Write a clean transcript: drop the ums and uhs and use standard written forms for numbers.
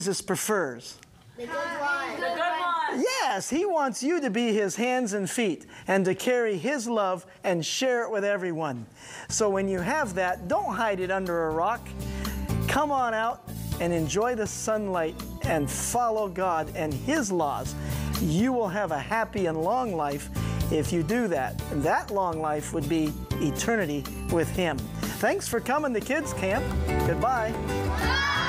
Jesus prefers. The good one. The good one. Yes, he wants you to be his hands and feet and to carry his love and share it with everyone. So when you have that, don't hide it under a rock. Come on out and enjoy the sunlight and follow God and his laws. You will have a happy and long life if you do that. And that long life would be eternity with him. Thanks for coming to Kids Camp. Goodbye.